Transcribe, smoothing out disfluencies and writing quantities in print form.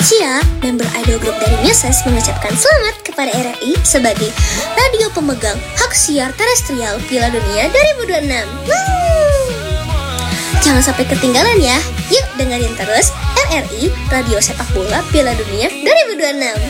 Cia, member idol group dari Muses, mengucapkan selamat kepada RRI sebagai radio pemegang hak siar terestrial Piala Dunia 2026. Jangan sampai ketinggalan ya. Yuk dengerin terus RRI, Radio Sepak Bola Piala Dunia 2026.